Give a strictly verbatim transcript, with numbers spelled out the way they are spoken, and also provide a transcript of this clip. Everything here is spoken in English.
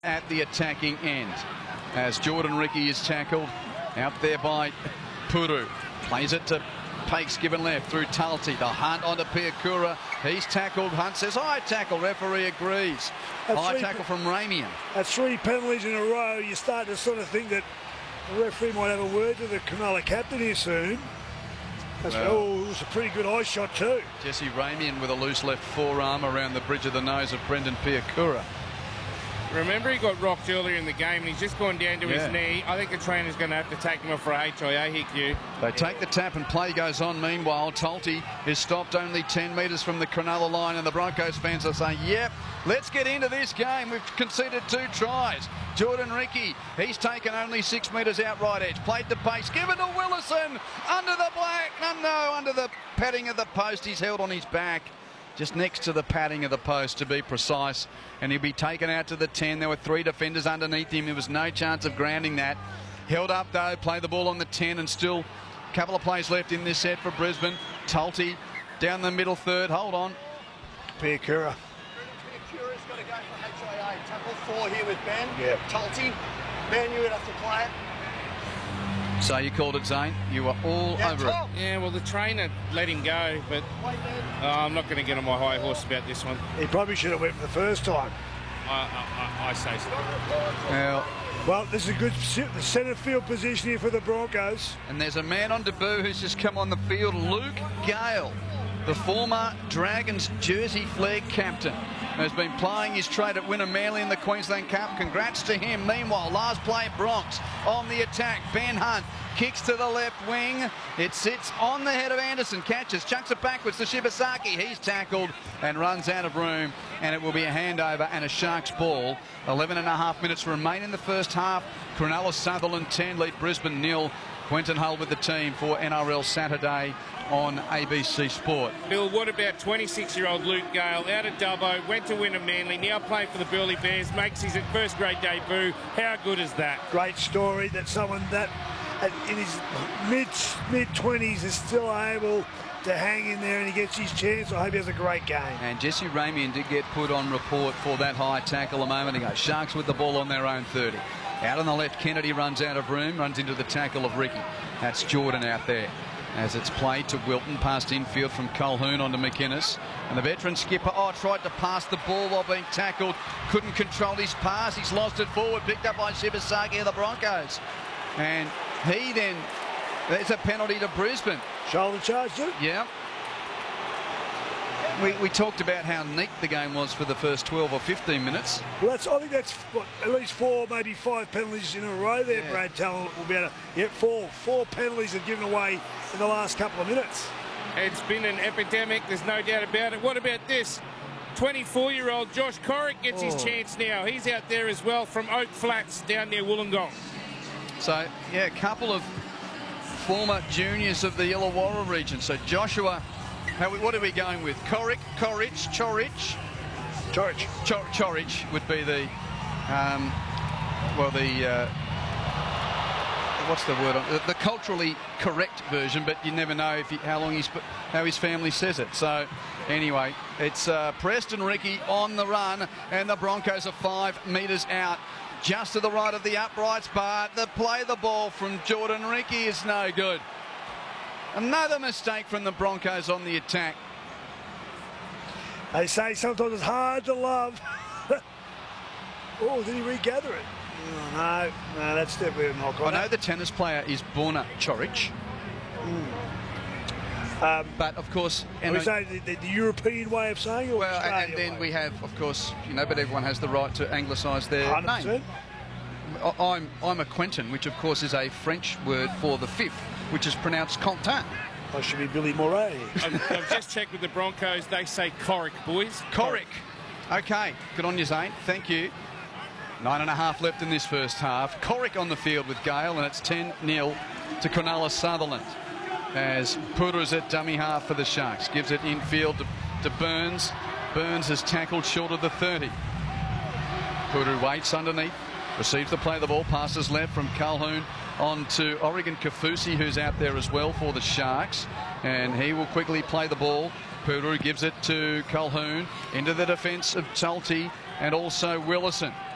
at the attacking end as Jordan Riki is tackled out there by Puru. Plays it to Pakes, given left through Talty. The Hunt onto Piakura. He's tackled. Hunt says high tackle. Referee agrees. That's high tackle from Ramian. That's three penalties in a row. You start to sort of think that the referee might have a word to the Cronulla captain here soon. That's, well, oh, it was a pretty good eye shot too. Jesse Ramian with a loose left forearm around the bridge of the nose of Brendan Piakura. Remember, he got rocked earlier in the game and he's just gone down to yeah. his knee. I think the trainer's going to have to take him off for a H I A, Hicku. They take the tap and play goes on. Meanwhile, Talty is stopped only ten metres from the Cronulla line, and the Broncos fans are saying, yep, let's get into this game. We've conceded two tries. Jordan Riki, he's taken only six metres out right edge. Played the pace, given to Willison. Under the black, no, no, under the padding of the post. He's held on his back. Just next to the padding of the post, to be precise, and he'll be taken out to the ten. There were three defenders underneath him. There was no chance of grounding that. Held up though, play the ball on the ten, and still a couple of plays left in this set for Brisbane. Talty down the middle third. Hold on. Piakura. Piakura's got to go for H I A. Tackle four here with Ben. Yeah. Talty. Ben, you would have to play it. So you called it, Zane. You were all yeah, over top. it. Yeah, well, the trainer let him go, but uh, I'm not going to get on my high horse about this one. He probably should have went for the first time. I, I, I say so. Now, well, this is a good centre field position here for the Broncos. and there's a man on debut who's just come on the field, Luke Gale, the former Dragons jersey flag captain, has been playing his trade at Winner Manly in the Queensland Cup. Congrats to him. Meanwhile, last play, Bronx on the attack. Ben Hunt kicks to the left wing. It sits on the head of Anderson. Catches, chucks it backwards to Shibasaki. He's tackled and runs out of room, and it will be a handover and a Sharks ball. eleven and a half minutes remain in the first half. Cronulla Sutherland ten, lead Brisbane nil. Quentin Hull with the team for N R L Saturday on A B C Sport. Bill, what about twenty-six-year-old Luke Gale, out of Dubbo, went to Winner Manly, now playing for the Burleigh Bears, makes his first grade debut. How good is that? Great story that someone that in his mid mid twenties is still able to hang in there, and he gets his chance. I hope he has a great game. And Jesse Ramian did get put on report for that high tackle a moment ago. Sharks with the ball on their own thirty. Out on the left, Kennedy runs out of room, runs into the tackle of Riki. That's Jordan out there as it's played to Wilton, past infield from Colquhoun onto McInnes. And the veteran skipper, oh, tried to pass the ball while being tackled. Couldn't control his pass. He's lost it forward, picked up by Shibasaki of the Broncos. And he then, there's a penalty to Brisbane. Shoulder charge too? Yeah. We, we talked about how neat the game was for the first twelve or fifteen minutes. Well, that's, I think that's what, at least four, maybe five penalties in a row there, yeah. Brad Talon will be able to. Yeah, four, four penalties have given away in the last couple of minutes. It's been an epidemic, there's no doubt about it. What about this? twenty-four-year-old Josh Corrick gets oh. his chance now. He's out there as well from Oak Flats down near Wollongong. So, yeah, a couple of former juniors of the Illawarra region. So Joshua, how, what are we going with? Corrick, Corrich, Chorich? Chorich. Chor Chorich would be the, um, well, the, uh, what's the word? The, the culturally correct version, but you never know if he, how long he's, how his family says it. So, anyway, it's uh, Preston Riki on the run, and the Broncos are five metres out. Just to the right of the uprights, but the play the ball from Jordan Riki is no good. Another mistake from the Broncos on the attack. They say sometimes it's hard to love. Oh, did he regather it? Oh, no, no, that's definitely a knock on. I know the tennis player is Borna Chorich. Mm. Um, but of course, and we say the, the, the European way of saying it. Well, and then way? we have, of course, you know, but everyone has the right to anglicise their one hundred percent. Name. I'm I'm a Quentin, which of course is a French word for the fifth, which is pronounced Quentin. I should be Billy Moray. I've, I've just checked with the Broncos. They say Corrick, boys. Corrick. Okay, good on you, Zane. Thank you. Nine and a half left in this first half. Corrick on the field with Gale, and it's ten nil to Cronulla Sutherland. As Puru's at dummy half for the Sharks. Gives it infield to, to Burns. Burns has tackled short of the thirty. Puru waits underneath. Receives the play of the ball. Passes left from Colquhoun on to Oregon Kafusi, who's out there as well for the Sharks. And he will quickly play the ball. Puru gives it to Colquhoun into the defence of Talty and also Willison.